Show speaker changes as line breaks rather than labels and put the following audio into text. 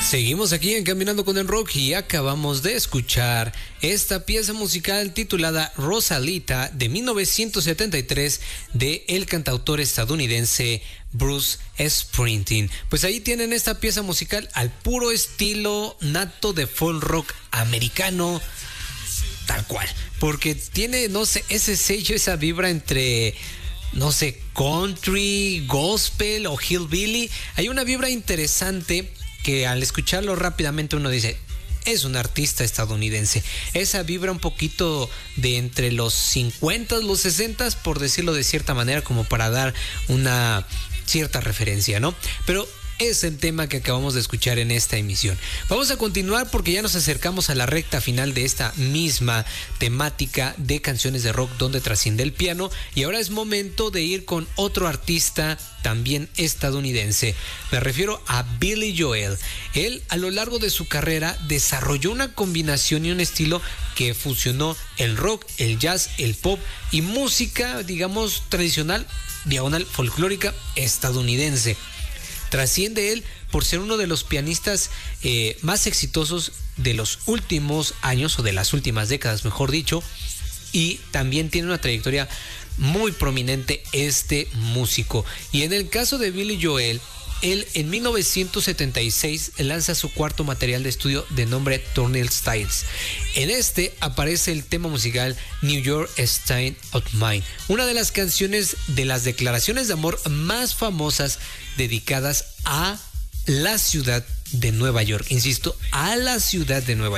Seguimos aquí en Caminando con el Rock y acabamos de escuchar esta pieza musical titulada Rosalita de 1973 de el cantautor estadounidense Bruce Springsteen. Pues ahí tienen esta pieza musical al puro estilo nato de folk rock americano, tal cual, porque tiene, no sé, ese sello, esa vibra entre, no sé, country, gospel o hillbilly. Hay una vibra interesante que al escucharlo rápidamente uno dice, es un artista estadounidense. Esa vibra un poquito de entre los 50, los 60, por decirlo de cierta manera, como para dar una cierta referencia, ¿no? Pero es el tema que acabamos de escuchar en esta emisión. Vamos a continuar porque ya nos acercamos a la recta final de esta misma temática de canciones de rock donde trasciende el piano, y ahora es momento de ir con otro artista también estadounidense. Me refiero a Billy Joel. Él a lo largo de su carrera desarrolló una combinación y un estilo que fusionó el rock, el jazz, el pop y música, digamos, tradicional, diagonal folclórica estadounidense. Trasciende él por ser uno de los pianistas más exitosos de los últimos años, o de las últimas décadas, mejor dicho, y también tiene una trayectoria muy prominente este músico. Y en el caso de Billy Joel, él en 1976 lanza su cuarto material de estudio de nombre Turnstile Styles. En este aparece el tema musical New York State of Mind, una de las canciones de las declaraciones de amor más famosas dedicadas a la ciudad de Nueva York. Insisto, a la ciudad de Nueva York.